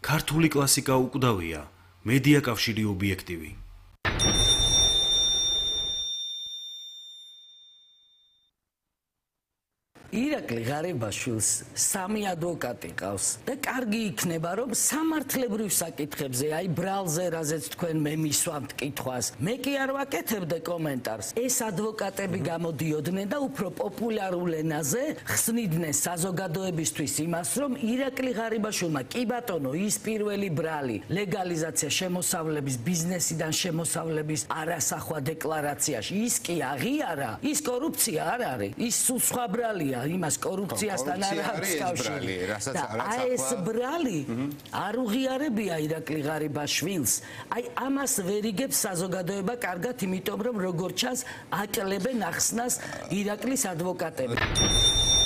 ქართული კლასიკა უკვდავია, მედია კავშირი ობიექტივი. ირაკლი ღარიბაშვილს სამი ადვოკატი ყავს და კარგი იქნება რომ სამართლებრივ საკითხებზე აი ბრალზე რაზეც თქვენ მე მისვამთ კითხვას მე კი არ ვაკეთებდე კომენტარს ეს ადვოკატები გამოდიოდნენ და უფრო პოპულარულ ენაზე ხსნიდნენ საზოგადოებისთვის იმას რომ ირაკლი ღარიბაშვილმა კი ბატონო ის პირველი ბრალი ლეგალიზაცია შემოსავლების ბიზნესიდან შემოსავლების არასახვა დეკლარაციაში ის კი აღიარა ის კორუფცია არ არის ის სულ სხვა ბრალია იმას კორუფციასთან არ აქვს კავშირი და ეს ბრალი არ უღიარებია ირაკლი ღარიბაშვილს აი ამას ვერ იგებს საზოგადოება კარგად იმიტომ რომ როგორც ჩანს აკლებენ ახსნას ირაკლის ადვოკატები